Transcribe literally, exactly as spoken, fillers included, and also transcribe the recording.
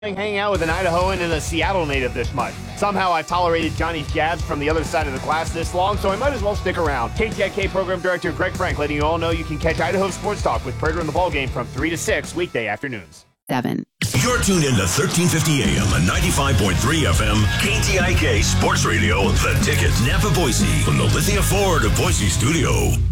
hanging out with an Idahoan and a Seattle native this much. Somehow I've tolerated Johnny's jabs from the other side of the glass this long, so I might as well stick around. K T I K Program Director Greg Frank letting you all know you can catch Idaho Sports Talk with Prater in the Ballgame from three to six weekday afternoons. Seven. You're tuned in to thirteen fifty A M and ninety-five point three F M, K T I K Sports Radio, The Ticket, Napa, Boise, from the Lithia Ford of Boise studio.